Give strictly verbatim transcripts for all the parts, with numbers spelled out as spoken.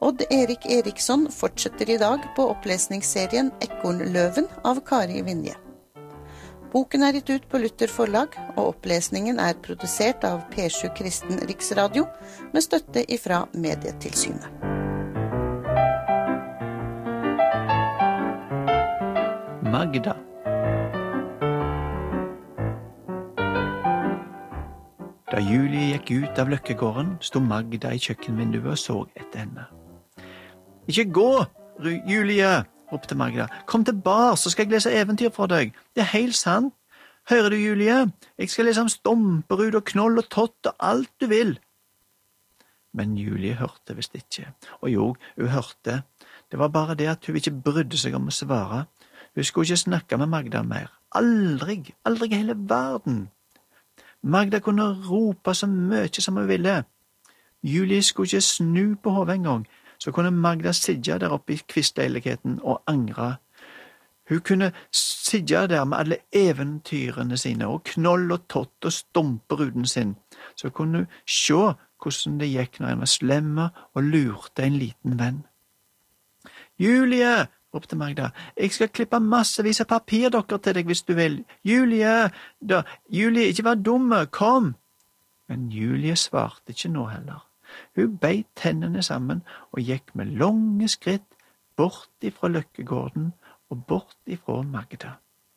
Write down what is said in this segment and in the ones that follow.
Odd Erik Eriksson fortsetter i dag på opplesningsserien Ekornløven av Kari Vinje. Boken er gitt ut på Luther forlag, og opplesningen er produsert av P sju Kristen Riksradio med støtte ifra Medietilsynet. Magda. Da Julie gikk ut av Løkkegården, sto Magda i kjøkkenvinduet og så etter henne. Ikke gå, Julie, ropte Magda. Kom tilbake, så skal jeg lese eventyr for deg. Det er helt sant. Hører du, Julie? Jeg skal lese om Stomperud og Knoll og Tott og alt du vil. Men Julie hørte visst ikke. Og jo, hun hørte. Det var bare det at hun ikke brydde seg om å svare. Hun skulle ikke snakke med Magda mer. Aldri, aldri i hele verden. Magda kunne rope så mye som hun ville. Julie skulle ikke snu på hodet en gang, så kunne Magda sitte der oppe i kvistleiligheten og angre. Hun kunne sitte der med alle eventyrene sine, og Knoll og Tott og Stomperuden sin, så kunne hun se hvordan det gikk når en var slemme og lurte en liten venn. Julie, ropte Magda, jeg skal klippe massevis av papirdokker til deg hvis du vil. Julie, da, Julie, ikke vær dumme, kom! Men Julie svarte ikke nå heller. Hun beit tennene sammen og gikk med lange skritt bort ifra Løkkegården og bort ifra Magda.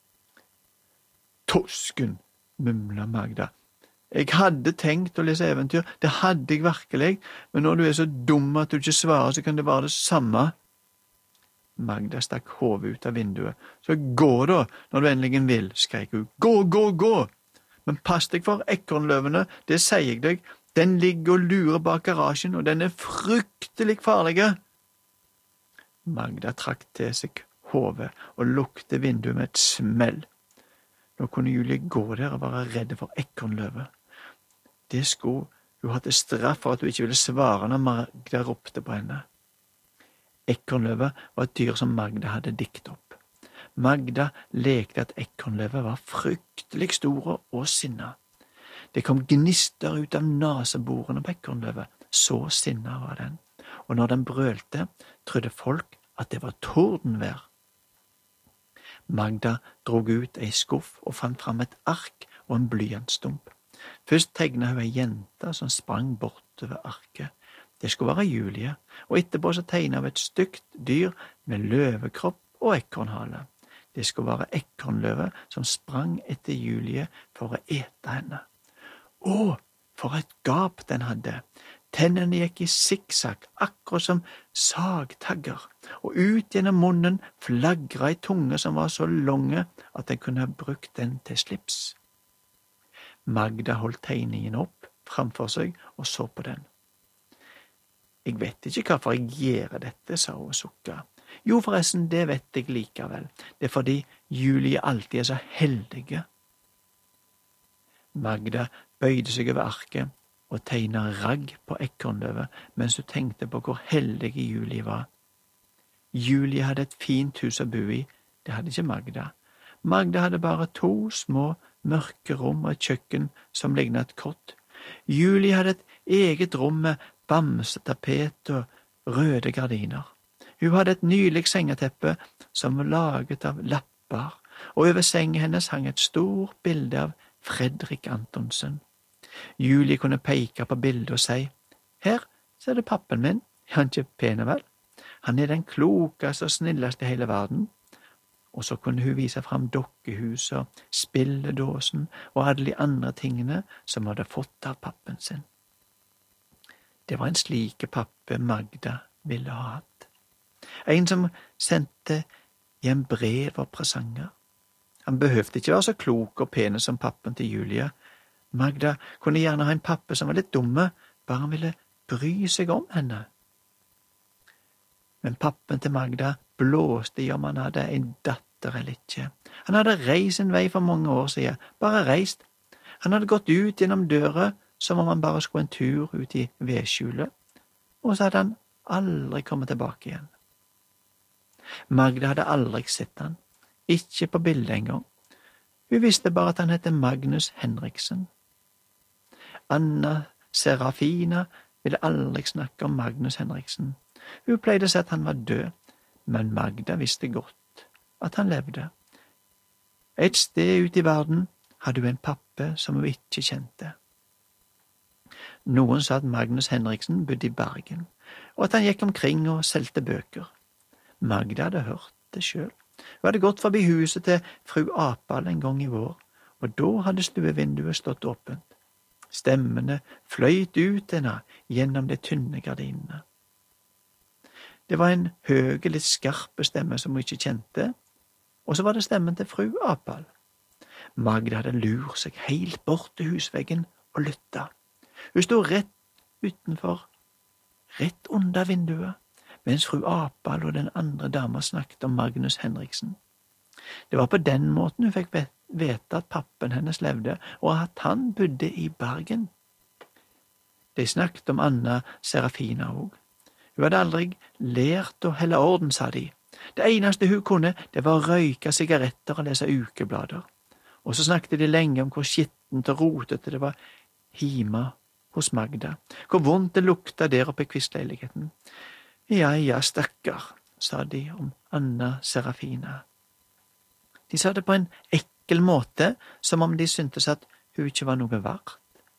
Tosken, mumla Magda. Jeg hadde tenkt å lese eventyr, det hadde jeg virkelig, men når du er så dum at du ikke svarer, så kan det være det samme. Magda stakk hodet ut av vinduet. Så gå da, når du endelig vil, skrek hun. Gå, gå, gå! Men pass deg for ekornløvene, det sier jeg deg. Den ligger og lurer bak garasjen, og den er fryktelig farlig. Magda trakk til seg hodet og lukte vinduet med et smell. Nå kunne Julie gå der og være redd for ekornløve. Det skulle hun ha til straff for at hun ikke ville svare når Magda ropte på henne. Ekornløve var et dyr som Magda hadde dikt opp. Magda lekte at ekornløve var fryktelig store og sinna. Det kom gnister ut av naseborene på ekornløve, så sinna var den, og når den brølte, trodde folk at det var tordenvær. Magda drog ut ei skuff og fant fram et ark og en blyantstump. Først tegnet hun ei jente som sprang bortover arket. Det skulle være Julie, og etterpå så tegnet hun et stygt dyr med løvekropp og ekornhale. Det skulle være ekornløve som sprang etter Julie for å ete henne. Å, for et gap den hadde! Tennene gikk i sikksakk, akkurat som sagtagger, og ut gjennom munnen flagret ei tunge som var så lange at den kunne ha brukt den til slips. Magda holdt tegningen opp framfor seg og så på den. Jeg vet ikke hvorfor jeg gjør dette, sa hun og sukket. Jo, forresten, det vet jeg likevel. Det er fordi Julie alltid er så heldige. Magda bøyde seg over arket og tegnet ragg på ekornløvet mens hun tenkte på hvor heldig Julie var. Julie hadde et fint hus å bo i, det hadde ikke Magda. Magda hadde bare to små, mørke rom og et kjøkken som lignet et kott. Julie hadde et eget rom med bamsetapet og røde gardiner. Hun hadde et nylig sengeteppe som var laget av lapper, og over sengen hennes hang et stort bilde av Fredrik Antonsen. Julie kunne peke på bildet og si, «Her ser du pappen min, er han ikke pen vel? Han er den klokeste og snilleste i hele verden.» Og så kunne hun vise fram dokkehuset, spilledåsen og alle de andre tingene som hadde fått av pappen sin. Det var en slike pappe Magda ville ha hatt. En som sendte hjem brev og presanger. Han behøvde ikke være så klok og pene som pappen til Julie. Magda kunne gjerne ha en pappe som var litt dumme, bare han ville bry seg om henne. Men pappen til Magda blåste i om han hadde en datter eller ikke. Han hadde reist en vei for mange år siden, bare reist. Han hadde gått ut gjennom døra som om han bare skulle en tur ut i vedskjulet, og så hadde han aldri kommet tilbake igjen. Magda hadde aldri sett han, ikke på bildet engang. Hun visste bare at han hette Magnus Henriksen. Anna Serafina ville aldri snakke om Magnus Henriksen. Hun pleide å si at han var død, men Magda visste godt at han levde. Et sted ute i verden hadde hun en pappe som hun ikke kjente. Noen sa at Magnus Henriksen bodde i Bergen, og at han gikk omkring og solgte bøker. Magda hadde hørt det sjøl. Hun hadde gått forbi huset til fru Apal en gang i vår, og da hadde stuevinduet stått åpent. Stemmene fløyt ut henne gjennom de tynne gardinene. Det var en høge, litt skarpe stemme som hun ikke kjente, og så var det stemmen til fru Apal. Magda hadde lurt seg helt bort til husveggen og lytta. Hun stod rett utenfor, rett under vinduet, mens fru Apal og den andre dama snakket om Magnus Henriksen. Det var på den måten hun fikk vite at pappen hennes levde, og at han bodde i Bergen. De snakket om Anna Serafina òg. Hun hadde aldri lært å helle orden, sa de. Det eneste hun kunne, det var å røyke sigaretter og lese ukeblader. Og så snakket de lenge om hvor skittent og rotete det var hjemme hos Magda, hvor vondt det lukta der oppe i kvistleiligheten. Ja, ja, stakkar, sa de om Anna Serafina. De sa det på en ekkel måte, som om de syntes at hun ikke var noe verdt.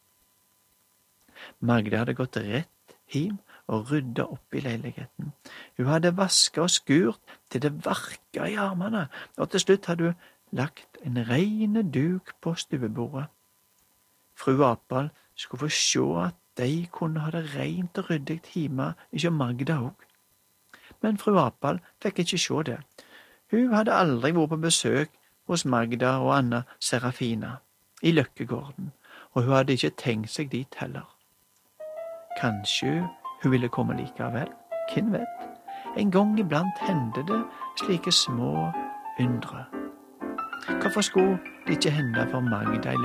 Magda hadde gått rett hjem og rydda opp i leiligheten. Hun hadde vaska og skurt til det varka i armene, og til slutt hadde hun lagt en reine duk på stuebordet. Fru Apal skulle få sjå at de kunne ha det rent og ryddig hjemme hos Magda òg. Men fru Apal fikk ikke sjå det. Hun hadde aldri vært på besøk hos Magda og Anna Serafina i Løkkegården, og hun hadde ikke tenkt seg dit heller. Kanskje hun ville komme likevel, hvem vet? En gang iblant hendte det slike små undre. Hvorfor skulle det ikke hende for Magda i